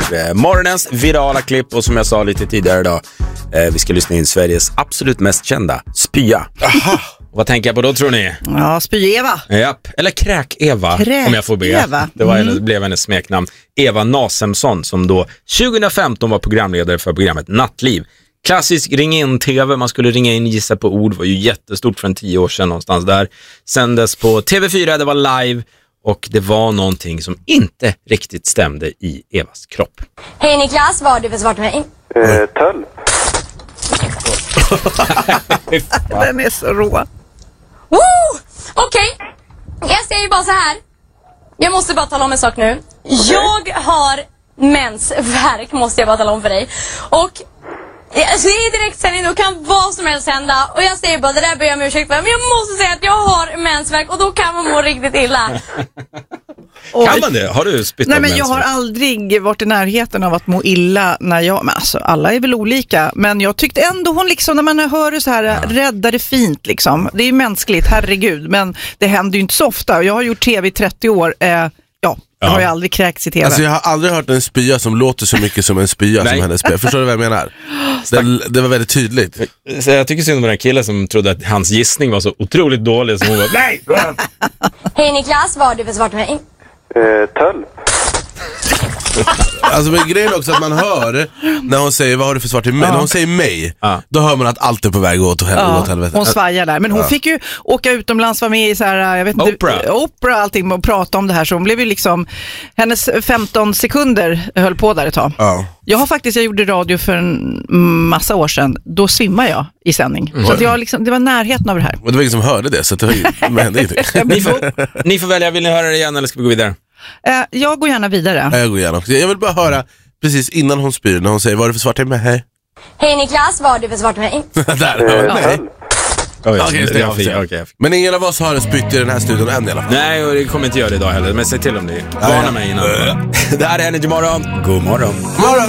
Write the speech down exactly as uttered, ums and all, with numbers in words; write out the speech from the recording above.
eh, morgonens virala klipp. Och som jag sa lite tidigare idag, eh, vi ska lyssna in Sveriges absolut mest kända spya. Aha. Vad tänker jag på då, tror ni? Ja, Spy-Eva. Japp. Eller Kräk-Eva, Kräk om jag får be. Eva. Det var Mm. hennes, blev hennes smeknamn. Eva Nasemsson, som då tjugohundrafemton var programledare för programmet Nattliv. Klassisk ring-in-tv, man skulle ringa in, gissa på ord, var ju jättestort för en tio år sedan någonstans där. Sändes på T V fyra, det var live, och det var någonting som inte riktigt stämde i Evas kropp. Hej Niklas, vad har du för svar till mig? Eh, töll. Den är så rå. Woo! Okej, okay. Jag säger bara så här. Jag måste bara tala om en sak nu. Jag har mensvärk, måste jag bara tala om för dig. Och alltså, i direktsändning då kan vad som helst hända. Och jag säger bara, det där ber jag om ursäkt för. Men jag måste säga att jag har mensvärk, och då kan man må riktigt illa. Kan man det? Har du spytt Nej, av men jag mensvärk? har aldrig varit i närheten av att må illa när jag, men alltså alla är väl olika, men jag tyckte ändå hon liksom, när man hör det så här, ja. räddar det fint liksom. Det är ju mänskligt, herregud, men det händer ju inte så ofta. Jag har gjort tv i trettio år, eh, ja, jag ja. har ju aldrig kräkts i tv. Alltså jag har aldrig hört en spya som låter så mycket som en spya som hennes spya. Förstår du vad jag menar? Det, det var väldigt tydligt. Så jag tycker synd om den här killen som trodde att hans gissning var så otroligt dålig som hon var, nej! Hej Niklas, vad har du för svar till mig? Eh, töll. Alltså men grejen är också att man hör när hon säger, vad har du för svar till mig? Ja. När hon säger mig, ja. då hör man att allt är på väg åt, hel- ja, åt helvete. hon svajar där, men hon ja. fick ju åka utomlands, vara med i så här, jag vet inte, Oprah. Oprah allting, och prata om det här, så hon blev ju liksom, hennes femton sekunder höll på där ett tag. Ja. Jag har faktiskt, jag gjorde radio för en massa år sedan, då svimmade jag i sändning. Mm. Så att jag liksom, det var närheten av det här. Och det var ingen som hörde det, så det, var ju, det hände ingenting. Ni får, ni får välja, vill ni höra det igen eller ska vi gå vidare? Eh, jag går gärna vidare. Jag går igenom. Jag vill bara höra precis innan hon spyr, när hon säger, vad har du för svar till mig? Hej. Hej Niklas, vad har du för svar till mig? Där, hör Eh, mig. töll. Okay, Okej, det var fint, okay. Men ingen av oss har spytt i den här studion än i alla fall. Nej, och det kommer inte göra det idag heller, men säg till om det. Varna mig innan. Det här är Energy Morgon. God morgon. Morgon!